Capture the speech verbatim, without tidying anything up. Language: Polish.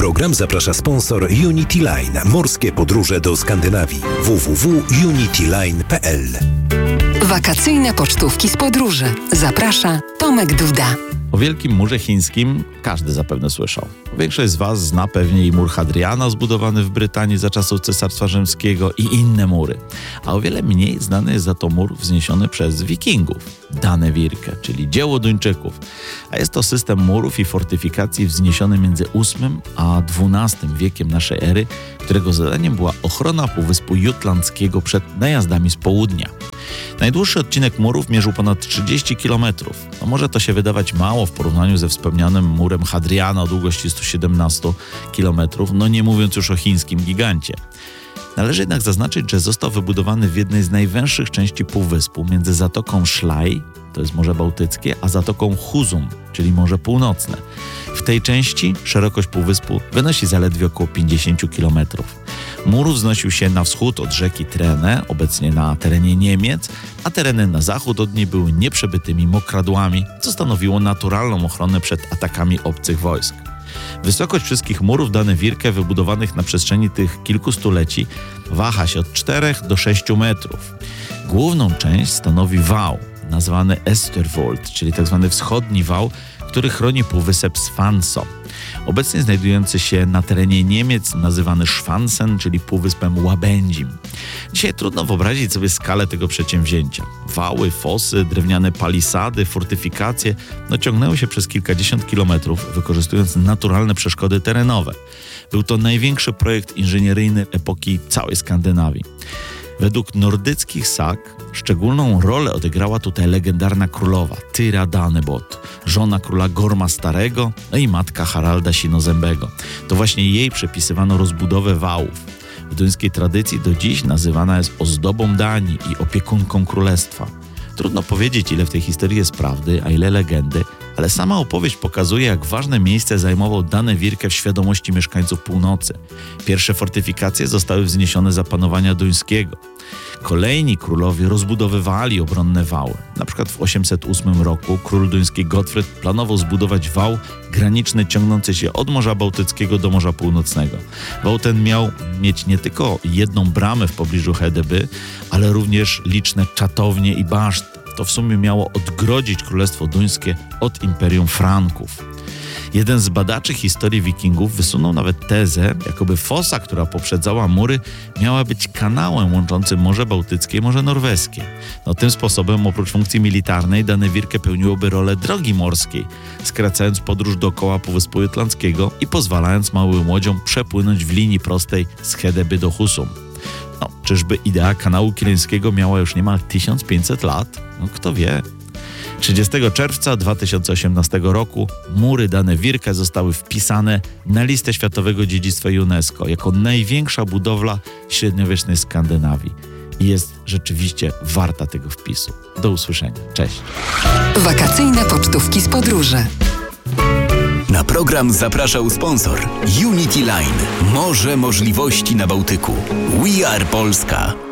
program zaprasza sponsor Unity Line. Morskie podróże do Skandynawii. w w w kropka unity line kropka p l. Wakacyjne pocztówki z podróży. Zaprasza Tomek Duda. O Wielkim Murze Chińskim każdy zapewne słyszał. Większość z Was zna pewnie i mur Hadriana zbudowany w Brytanii za czasów Cesarstwa Rzymskiego i inne mury. A o wiele mniej znany jest za to mur wzniesiony przez Wikingów. Danewirke, czyli dzieło Duńczyków. A jest to system murów i fortyfikacji wzniesiony między ósmym a dwunastym wiekiem naszej ery, którego zadaniem była ochrona Półwyspu Jutlandzkiego przed najazdami z południa. Najdłuższy odcinek murów mierzył ponad trzydzieści kilometrów. No może to się wydawać mało w porównaniu ze wspomnianym murem Hadriana o długości sto siedemnaście kilometrów, no nie mówiąc już o chińskim gigancie. Należy jednak zaznaczyć, że został wybudowany w jednej z najwęższych części półwyspu między Zatoką Szlaj, to jest Morze Bałtyckie, a Zatoką Huzum, czyli Morze Północne. W tej części szerokość półwyspu wynosi zaledwie około pięćdziesiąt kilometrów. Mur wznosił się na wschód od rzeki Trene, obecnie na terenie Niemiec, a tereny na zachód od niej były nieprzebytymi mokradłami, co stanowiło naturalną ochronę przed atakami obcych wojsk. Wysokość wszystkich murów Danewirke wybudowanych na przestrzeni tych kilku stuleci waha się od czterech do sześciu metrów. Główną część stanowi wał, nazwany Österwold, czyli tzw. wschodni wał, który chroni półwysep Svanso. Obecnie znajdujący się na terenie Niemiec, nazywany Schwansen, czyli półwyspem Łabędzim. Dzisiaj trudno wyobrazić sobie skalę tego przedsięwzięcia. Wały, fosy, drewniane palisady, fortyfikacje no, ciągnęły się przez kilkadziesiąt kilometrów, wykorzystując naturalne przeszkody terenowe. Był to największy projekt inżynieryjny epoki całej Skandynawii. Według nordyckich sag szczególną rolę odegrała tutaj legendarna królowa Tyra Danebod, żona króla Gorma Starego, no i matka Haralda Sinozębego. To właśnie jej przypisywano rozbudowę wałów. W duńskiej tradycji do dziś nazywana jest ozdobą Danii i opiekunką królestwa. Trudno powiedzieć, ile w tej historii jest prawdy, a ile legendy, ale sama opowieść pokazuje, jak ważne miejsce zajmował Danewirke w świadomości mieszkańców północy. Pierwsze fortyfikacje zostały wzniesione za panowania duńskiego. Kolejni królowie rozbudowywali obronne wały. Na przykład w osiemset ósmym roku król duński Gottfried planował zbudować wał graniczny ciągnący się od Morza Bałtyckiego do Morza Północnego. Wał ten miał mieć nie tylko jedną bramę w pobliżu Hedeby, ale również liczne czatownie i baszty. To w sumie miało odgrodzić Królestwo Duńskie od Imperium Franków. Jeden z badaczy historii Wikingów wysunął nawet tezę, jakoby fosa, która poprzedzała mury, miała być kanałem łączącym Morze Bałtyckie i Morze Norweskie. No, tym sposobem, oprócz funkcji militarnej, Danewirke pełniłoby rolę drogi morskiej, skracając podróż dookoła Półwyspu Jutlandzkiego i pozwalając małym łodziom przepłynąć w linii prostej z Hedeby do Husum. No, czyżby idea kanału kielńskiego miała już niemal tysiąc pięćset lat? No, kto wie. trzydziestego czerwca dwa tysiące osiemnastego roku mury Danewirke zostały wpisane na listę Światowego Dziedzictwa UNESCO jako największa budowla średniowiecznej Skandynawii. I jest rzeczywiście warta tego wpisu. Do usłyszenia. Cześć. Wakacyjne pocztówki z podróży. Na program zapraszał sponsor Unity Line. Morze możliwości na Bałtyku. We are Polska.